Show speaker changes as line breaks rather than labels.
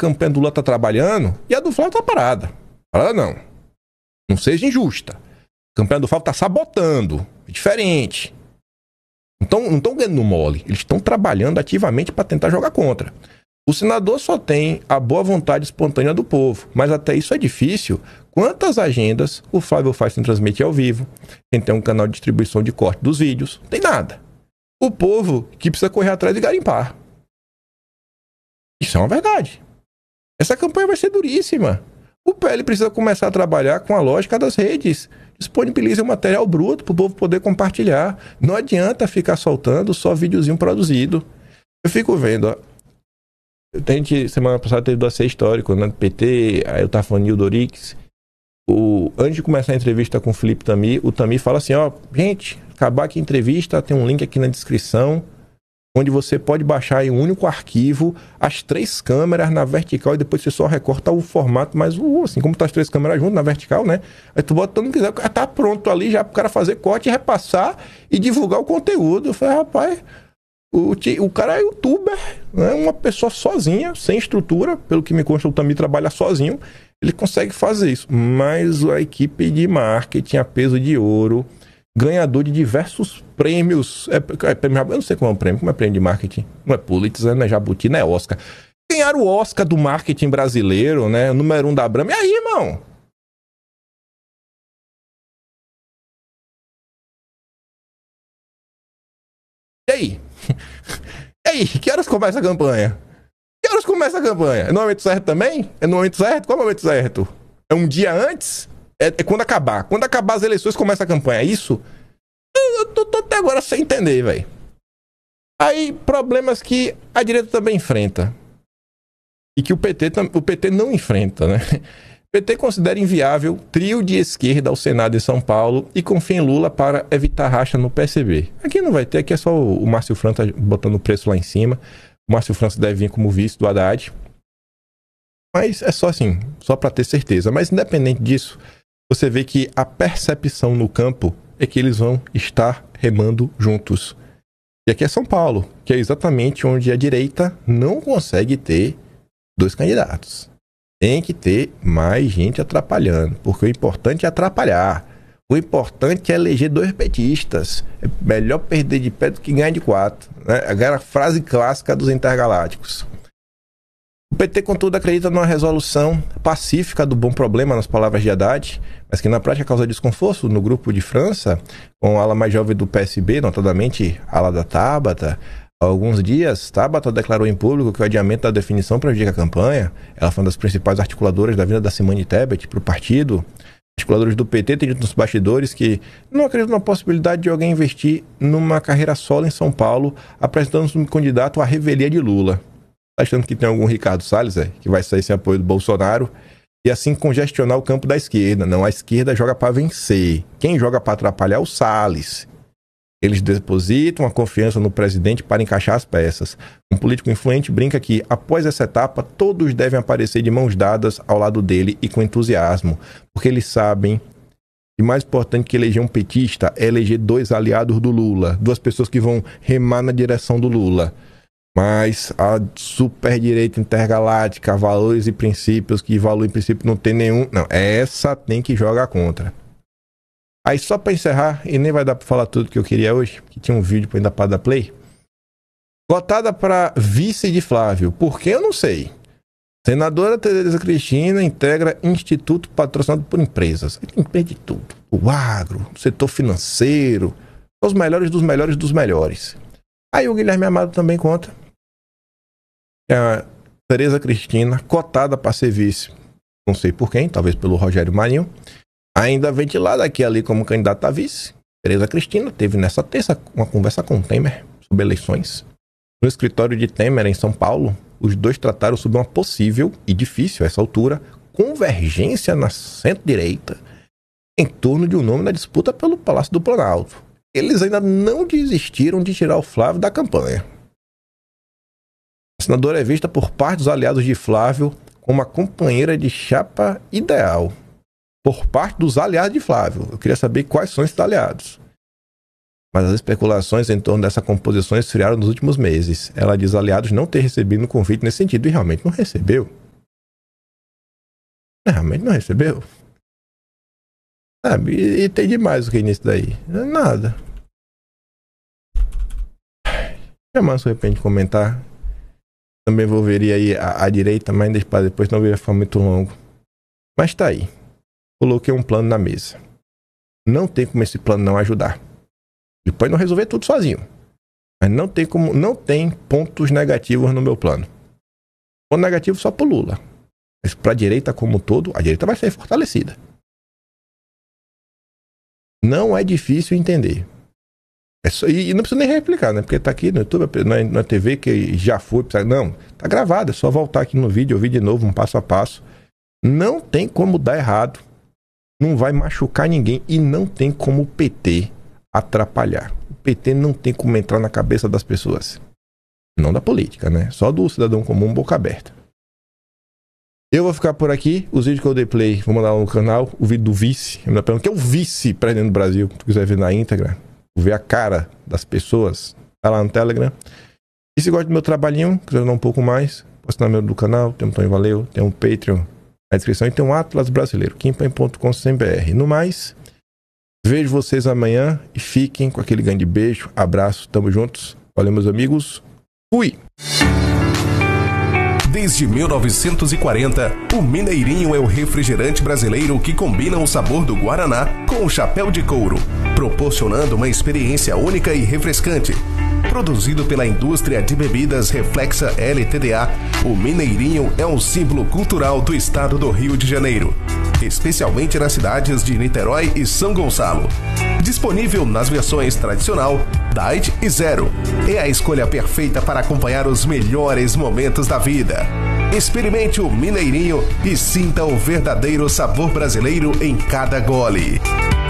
campanha do Lula tá trabalhando e a do Flávio tá parada. Parada não. Não seja injusta. A campanha do Flávio tá sabotando. É diferente. Não estão ganhando no mole. Eles estão trabalhando ativamente para tentar jogar contra. O senador só tem a boa vontade espontânea do povo. Mas até isso é difícil. Quantas agendas o Flávio faz sem transmitir ao vivo? Quem tem um canal de distribuição de corte dos vídeos? Não tem nada. O povo que precisa correr atrás de garimpar. Isso é uma verdade. Essa campanha vai ser duríssima. O PL precisa começar a trabalhar com a lógica das redes. Disponibilize o material bruto para o povo poder compartilhar. Não adianta ficar soltando só videozinho produzido. Eu fico vendo, ó. Semana passada teve dossiê histórico, né, do PT, aí eu tava falando de Dorix. Antes de começar a entrevista com o Felipe Tami, o Tami fala assim, ó, gente, acabar aqui a entrevista, tem um link aqui na descrição, onde você pode baixar em um único arquivo as 3 câmeras na vertical e depois você só recorta o formato, mas assim, como tá as 3 câmeras juntas na vertical, né? Aí tu bota, todo mundo quiser, tá pronto ali já pro cara fazer corte, repassar e divulgar o conteúdo. Eu falei, rapaz, o cara é youtuber, né? Uma pessoa sozinha, sem estrutura, pelo que me consta, o Tami trabalha sozinho, ele consegue fazer isso. Mas a equipe de marketing a peso de ouro, ganhador de diversos prêmios. Eu não sei como é o prêmio. Como é prêmio de marketing? Não é Pulitzer, não é Jabuti, não é Oscar. Ganharam o Oscar do marketing brasileiro, né? O número 1 da Brahma. E aí, irmão? E aí? E aí? Que horas começa a campanha? Que horas começa a campanha? É no momento certo também? É no momento certo? Qual é o momento certo? É um dia antes? É quando acabar. Quando acabar as eleições começa a campanha. É isso? Eu tô até agora sem entender, velho. Aí, problemas que a direita também enfrenta. E que o PT não enfrenta, né? O PT considera inviável trio de esquerda ao Senado em São Paulo e confia em Lula para evitar racha no PSB. Aqui não vai ter, aqui é só o Márcio França botando o preço lá em cima. O Márcio França deve vir como vice do Haddad. Mas é só assim, só para ter certeza. Mas independente disso, você vê que a percepção no campo é que eles vão estar remando juntos. E aqui é São Paulo, que é exatamente onde a direita não consegue ter 2 candidatos. Tem que ter mais gente atrapalhando, porque o importante é atrapalhar. O importante é eleger 2 petistas. É melhor perder de pé do que ganhar de 4. Né? Agora a frase clássica dos intergalácticos. O PT, contudo, acredita numa resolução pacífica do bom problema, nas palavras de Haddad, mas que na prática causa desconforto no grupo de França, com a ala mais jovem do PSB, notadamente a ala da Tabata. Há alguns dias, Tabata declarou em público que o adiamento da definição prejudica a campanha. Ela foi uma das principais articuladoras da vinda da Simone Tebet para o partido. Articuladores do PT têm dito nos bastidores que não acreditam na possibilidade de alguém investir numa carreira solo em São Paulo, apresentando-se um candidato à revelia de Lula. Tá achando que tem algum Ricardo Salles, que vai sair sem apoio do Bolsonaro e assim congestionar o campo da esquerda? Não, a esquerda joga para vencer. Quem joga para atrapalhar é o Salles. Eles depositam a confiança no presidente para encaixar as peças. Um político influente brinca que, após essa etapa, todos devem aparecer de mãos dadas ao lado dele e com entusiasmo, porque eles sabem que mais importante que eleger um petista é eleger 2 aliados do Lula, 2 pessoas que vão remar na direção do Lula. Mas a superdireita intergaláctica, valores e princípios, que valor e princípio não tem nenhum, não, essa tem que jogar contra. Aí só para encerrar, e nem vai dar para falar tudo que eu queria hoje, que tinha um vídeo para ainda para dar play. Cotada para vice de Flávio, por que eu não sei. Senadora Tereza Cristina integra instituto patrocinado por empresas. Tem empresa de tudo. O agro, o setor financeiro, os melhores dos melhores dos melhores. Aí o Guilherme Amado também conta. A Tereza Cristina, cotada para ser vice, não sei por quem, talvez pelo Rogério Marinho, ainda ventilada aqui ali como candidata a vice. Tereza Cristina teve nessa terça uma conversa com o Temer sobre eleições. No escritório de Temer, em São Paulo, os dois trataram sobre uma possível, e difícil a essa altura, convergência na centro-direita em torno de um nome na disputa pelo Palácio do Planalto. Eles ainda não desistiram de tirar o Flávio da campanha. A senadora é vista por parte dos aliados de Flávio como uma companheira de chapa ideal. Por parte dos aliados de Flávio. Eu queria saber quais são esses aliados. Mas as especulações em torno dessa composição esfriaram nos últimos meses. Ela diz aliados não ter recebido um convite nesse sentido, e realmente não recebeu. Realmente não recebeu. Sabe? E tem demais o que nisso daí. Não é nada. Chamar de repente comentar. Também envolveria aí a direita, mas deixa para depois, não vai ficar muito longo. Mas tá aí. Coloquei um plano na mesa. Não tem como esse plano não ajudar. Ele pode não resolver tudo sozinho. Mas não tem como, não tem pontos negativos no meu plano. Ponto negativo só pro Lula. Mas pra direita como um todo, a direita vai ser fortalecida. Não é difícil entender. É só, e não precisa nem replicar, né? Porque tá aqui no YouTube, na TV, que já foi. Não, tá gravado. É só voltar aqui no vídeo, ouvir de novo, um passo a passo. Não tem como dar errado. Não vai machucar ninguém. E não tem como o PT atrapalhar. O PT não tem como entrar na cabeça das pessoas. Não da política, né? Só do cidadão comum, boca aberta. Eu vou ficar por aqui. Os vídeos que eu dei play, vou mandar lá no canal. O vídeo do vice. Eu me pergunto que é o vice-presidente do Brasil. Se tu quiser ver na íntegra, ver a cara das pessoas, tá lá no Telegram. E se gosta do meu trabalhinho, quiser dar um pouco mais, posso assinar meu do canal, tem um Tonho Valeu, tem um Patreon na descrição e tem um Atlas Brasileiro, kimpen.com.br. No mais, vejo vocês amanhã e fiquem com aquele grande beijo, abraço, tamo juntos. Valeu, meus amigos. Fui!
Desde 1940, o Mineirinho é o refrigerante brasileiro que combina o sabor do Guaraná com o chapéu de couro, proporcionando uma experiência única e refrescante. Produzido pela indústria de bebidas Reflexa LTDA, o Mineirinho é um símbolo cultural do estado do Rio de Janeiro, especialmente nas cidades de Niterói e São Gonçalo. Disponível nas versões tradicional, Diet e Zero. É a escolha perfeita para acompanhar os melhores momentos da vida. Experimente o Mineirinho e sinta o verdadeiro sabor brasileiro em cada gole.